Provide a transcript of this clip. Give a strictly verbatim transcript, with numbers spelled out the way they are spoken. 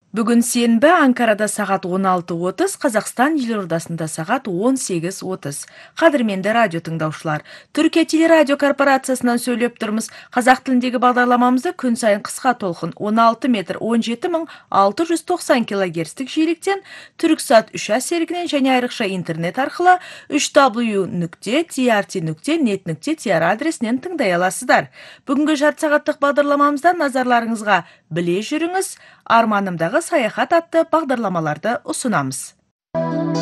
Бүгін сенбі Анкарада сағат он алты отыз, Қазақстан елордасында сағат он сегіз отыз. Қадірменді радио тыңдаушылар, Түркия телерадио корпорациясынан сөйлеп тұрмыз. Қазақ тіліндегі бағдарламамызды күн сайын қысқа толқын он алты метр он жеті мың алты жүз тоқсан килогерцтік жиіліктен, Түрксат үш а серігінен және айрықша интернет арқылы үш дабл ю нүкте ти ар ти нүкте нет нүкте ти ар адресінен тыңдай аласыздар. Бүгінгі жарты сағаттық бағдарламамызда назарларыңызға біле жүріңіз, арманымдағы саяхат атты бағдарламаларды ұсынамыз.